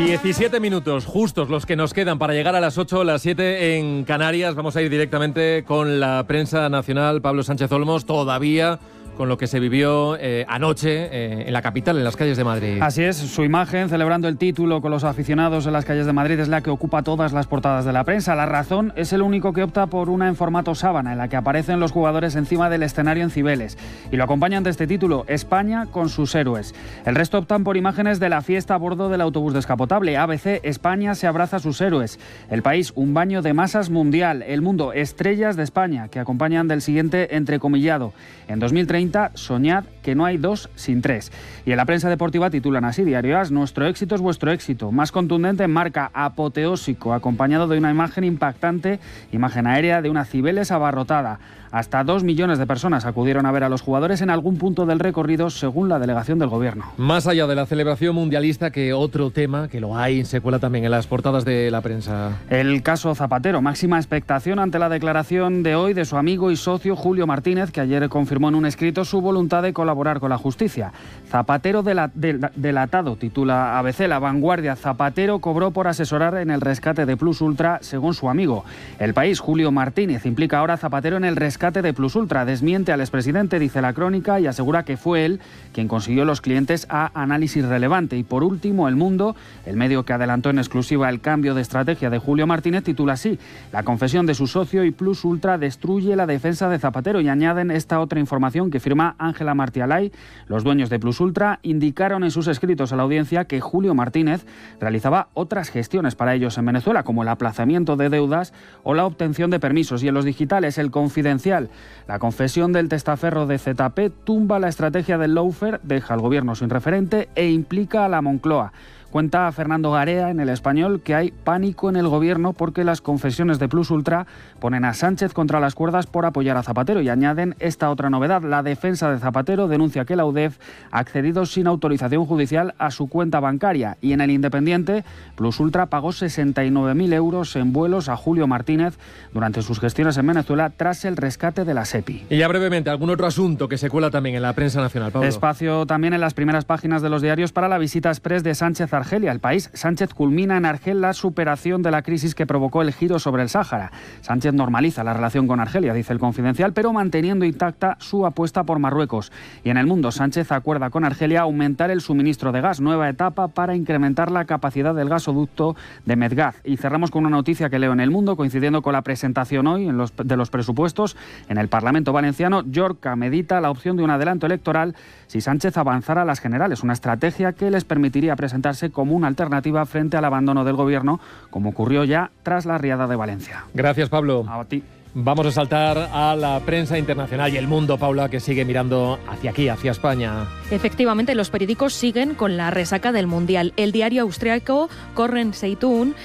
17 minutos, justos los que nos quedan para llegar a las 8 o las 7 en Canarias. Vamos a ir directamente con la prensa nacional. Pablo Sánchez Olmos, todavía con lo que se vivió anoche en la capital, en las calles de Madrid. Así es, su imagen celebrando el título con los aficionados en las calles de Madrid es la que ocupa todas las portadas de la prensa. La Razón es el único que opta por una en formato sábana, en la que aparecen los jugadores encima del escenario en Cibeles. Y lo acompañan de este título, España con sus héroes. El resto optan por imágenes de la fiesta a bordo del autobús descapotable. ABC, España se abraza a sus héroes. El País, un baño de masas mundial. El Mundo, estrellas de España, que acompañan del siguiente entrecomillado. En 2030, soñad que no hay dos sin tres. Y en la prensa deportiva titulan así, Diario As, nuestro éxito es vuestro éxito. Más contundente en marca, apoteósico, acompañado de una imagen impactante, imagen aérea de una Cibeles abarrotada. Hasta 2 millones de personas acudieron a ver a los jugadores en algún punto del recorrido, según la delegación del Gobierno. Más allá de la celebración mundialista, que otro tema, que lo hay, se cuela también en las portadas de la prensa. El caso Zapatero, máxima expectación ante la declaración de hoy de su amigo y socio Julio Martínez, que ayer confirmó en un escrito su voluntad de colaborar con la justicia. Zapatero delatado, titula ABC. La Vanguardia, Zapatero cobró por asesorar en el rescate de Plus Ultra, según su amigo. El País, Julio Martínez implica ahora a Zapatero en el rescate de Plus Ultra. Desmiente al expresidente, dice la Crónica, y asegura que fue él quien consiguió los clientes a análisis relevante. Y por último, El Mundo, el medio que adelantó en exclusiva el cambio de estrategia de Julio Martínez, titula así: la confesión de su socio y Plus Ultra destruye la defensa de Zapatero. Y añaden esta otra información que firma Ángela Martialay. Los dueños de Plus Ultra indicaron en sus escritos a la audiencia que Julio Martínez realizaba otras gestiones para ellos en Venezuela, como el aplazamiento de deudas o la obtención de permisos. Y en los digitales, El Confidencial, la confesión del testaferro de ZP tumba la estrategia del lawfare, deja al gobierno sin referente e implica a la Moncloa. Cuenta Fernando Garea en El Español que hay pánico en el gobierno porque las confesiones de Plus Ultra ponen a Sánchez contra las cuerdas por apoyar a Zapatero, y añaden esta otra novedad: la defensa de Zapatero denuncia que la UDEF ha accedido sin autorización judicial a su cuenta bancaria. Y en El Independiente, Plus Ultra pagó 69.000 euros en vuelos a Julio Martínez durante sus gestiones en Venezuela tras el rescate de la SEPI. Y ya brevemente, algún otro asunto que se cuela también en la prensa nacional, Pablo. Espacio también en las primeras páginas de los diarios para la visita express de Sánchez a Argelia. El País, Sánchez culmina en Argel la superación de la crisis que provocó el giro sobre el Sáhara. Sánchez normaliza la relación con Argelia, dice El Confidencial, pero manteniendo intacta su apuesta por Marruecos. Y en El Mundo, Sánchez acuerda con Argelia aumentar el suministro de gas, nueva etapa para incrementar la capacidad del gasoducto de Medgaz. Y cerramos con una noticia que leo en El Mundo, coincidiendo con la presentación hoy de los presupuestos en el Parlamento valenciano. Llorca medita la opción de un adelanto electoral si Sánchez avanzara a las generales, una estrategia que les permitiría presentarse como una alternativa frente al abandono del gobierno, como ocurrió ya tras la riada de Valencia. Gracias, Pablo. A ti. Vamos a saltar a la prensa internacional y El Mundo, Paula, que sigue mirando hacia aquí, hacia España. Efectivamente, los periódicos siguen con la resaca del Mundial. El diario austriaco Corren Zeitung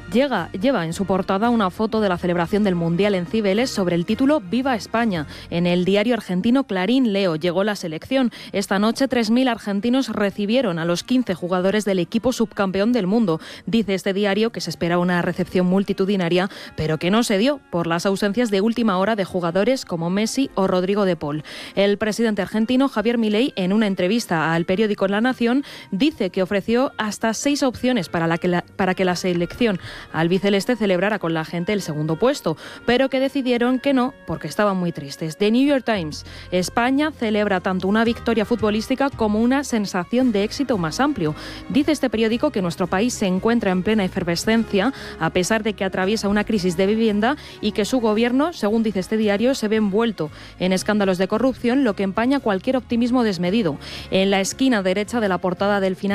lleva en su portada una foto de la celebración del Mundial en Cibeles sobre el título Viva España. En el diario argentino Clarín leo: llegó la selección. Esta noche 3.000 argentinos recibieron a los 15 jugadores del equipo subcampeón del mundo. Dice este diario que se espera una recepción multitudinaria, pero que no se dio por las ausencias de última hora de jugadores como Messi o Rodrigo de Paul. El presidente argentino Javier Milei, en una entrevista al periódico La Nación, dice que ofreció hasta 6 opciones para que la selección albiceleste celebrara con la gente el segundo puesto, pero que decidieron que no porque estaban muy tristes. The New York Times: España celebra tanto una victoria futbolística como una sensación de éxito más amplio. Dice este periódico que nuestro país se encuentra en plena efervescencia a pesar de que atraviesa una crisis de vivienda y que su gobierno, según dice este diario, se ve envuelto en escándalos de corrupción, lo que empaña cualquier optimismo desmedido. En la esquina derecha de la portada del final